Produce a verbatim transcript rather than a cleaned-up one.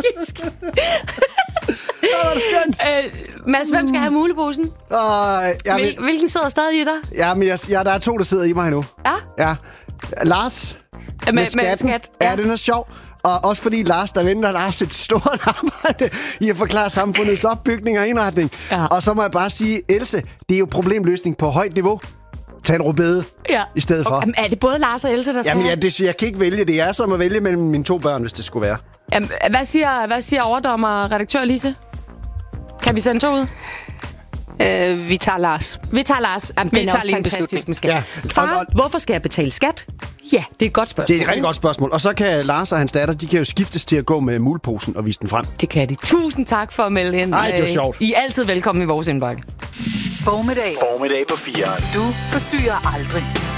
magisk. Det var det skønt. Øh, Mads, hvem skal have muleposen? Uh, jeg Hvil, hvilken sidder stadig i dig? Ja, men jeg, jeg, der er to, der sidder i mig nu. Ja? Ja. Lars. Med, med skatten. Med skat, ja. Ja, den er sjov. Og også fordi Lars, der venter Lars et stort arbejde i at forklare samfundets opbygning og indretning. Ja. Og så må jeg bare sige, Else, det er jo problemløsning på højt niveau. Tag en rødbede ja. i stedet for. Okay, er det både Lars og Else, der skal Jamen, ja, det, jeg kan ikke vælge. Det er som at vælge mellem mine to børn, hvis det skulle være. Jamen, hvad siger, hvad siger overdommer og redaktør Lise? Kan vi sende to ud? Øh, vi tager Lars. Vi tager Lars. Jamen, vi den er tager også fantastisk med skat. Ja. Far, og, hvorfor skal jeg betale skat? Ja, det er et godt spørgsmål. Det er et rigtig godt spørgsmål. Og så kan Lars og hans datter, de kan jo skiftes til at gå med muleposen og vise den frem. Det kan de. Tusind tak for at melde ind. Ej, det var sjovt. I er altid velkommen i vores indbakke. Formiddag. Formiddag på fire. Du forstyrrer aldrig.